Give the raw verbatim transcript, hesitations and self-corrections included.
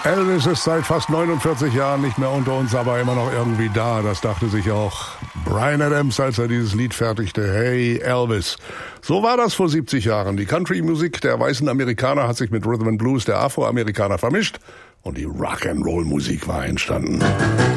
Elvis ist seit fast neunundvierzig Jahren nicht mehr unter uns, aber immer noch irgendwie da. Das dachte sich auch Bryan Adams, als er dieses Lied fertigte. Hey Elvis. So war das vor siebzig Jahren. Die Country-Musik der weißen Amerikaner hat sich mit Rhythm and Blues der Afroamerikaner vermischt und die Rock'n'Roll-Musik war entstanden.